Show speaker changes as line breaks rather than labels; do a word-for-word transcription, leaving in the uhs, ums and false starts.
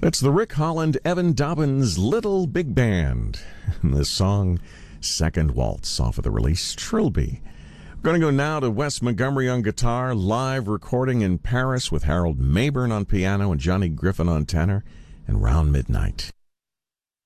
That's the Rick Holland, Evan Dobbins Little Big Band. And the song Second Waltz off of the release Trilby. We're going to go now to Wes Montgomery on guitar, live recording in Paris with Harold Mayburn on piano and Johnny Griffin on tenor, and Round Midnight.